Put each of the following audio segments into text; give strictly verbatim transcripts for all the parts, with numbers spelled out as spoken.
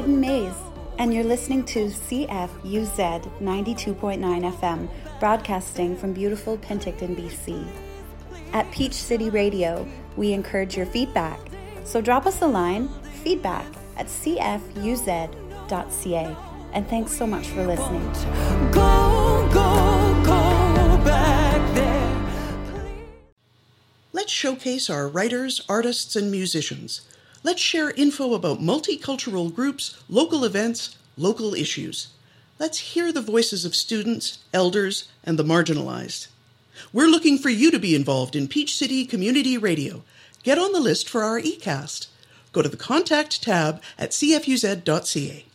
Eden Mays, and you're listening to C F U Z ninety-two point nine F M, broadcasting from beautiful Penticton, B C. At Peach City Radio, we encourage your feedback, so drop us a line, feedback at c f u z dot c a. And thanks so much for listening. Go, go, go back there. Let's showcase our writers, artists, and musicians. Let's share info about multicultural groups, local events, local issues. Let's hear the voices of students, elders, and the marginalized. We're looking for you to be involved in Peach City Community Radio. Get on the list for our e-cast. Go to the Contact tab at c f u z dot c a.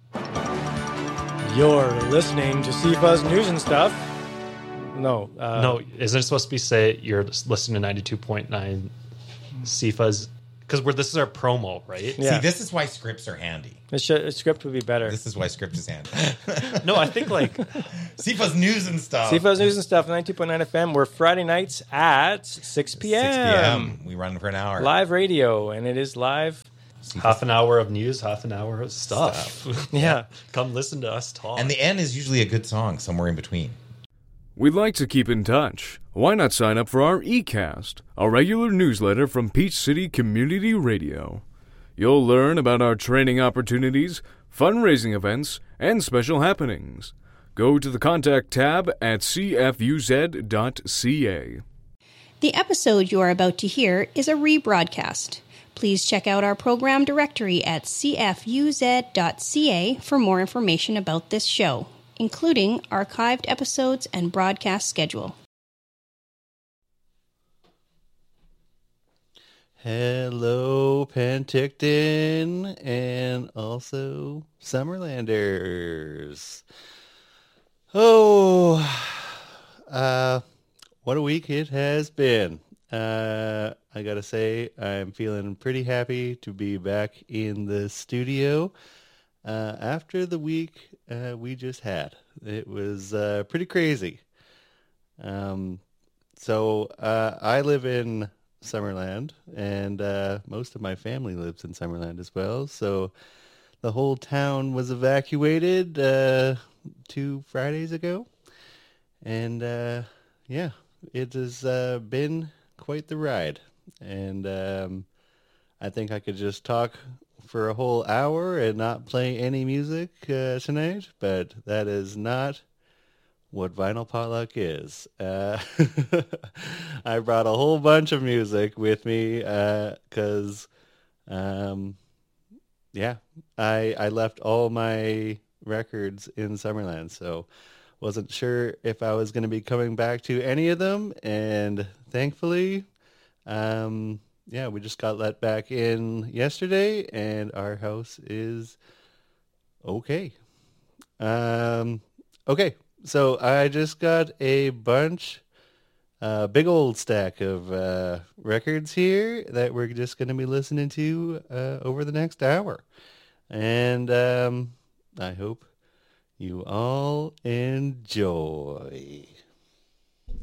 You're listening to C F U's News and Stuff. No. Uh, no, isn't it supposed to be say you're listening to ninety-two point nine C F U's? Because we're this is our promo, right? Yeah. See, this is why scripts are handy. The, sh- the script would be better. This is why script is handy. No, I think like C F U's News and Stuff. C F U's News and Stuff, ninety-two point nine F M. We're Friday nights at six p.m. six p.m. We run for an hour. Live radio, and it is live. half an hour of news, half an hour of stuff. Stuff. Yeah. Come listen to us talk. And the end is usually a good song somewhere in between. We'd like to keep in touch. Why not sign up for our e-cast, a regular newsletter from Peach City Community Radio? You'll learn about our training opportunities, fundraising events, and special happenings. Go to the Contact tab at c f u z dot c a. The episode you are about to hear is a rebroadcast. Please check out our program directory at c f u z dot c a for more information about this show, including archived episodes and broadcast schedule. Hello, Penticton, and also Summerlanders. Oh, uh, what a week it has been. Uh, I gotta say, I'm feeling pretty happy to be back in the studio uh, after the week uh, we just had. It was uh, pretty crazy. Um, so uh, I live in Summerland, and uh, most of my family lives in Summerland as well. So the whole town was evacuated uh, two Fridays ago, and uh, yeah, it has uh, been quite the ride. And um, I think I could just talk for a whole hour and not play any music uh, tonight, but that is not what Vinyl Potluck is. Uh, I brought a whole bunch of music with me because, uh, um, yeah, I I left all my records in Summerland, so wasn't sure if I was going to be coming back to any of them, and thankfully, um, yeah, we just got let back in yesterday, and our house is okay. Um, okay. So I just got a bunch, a uh, big old stack of uh, records here that we're just going to be listening to uh, over the next hour. And um, I hope you all enjoy.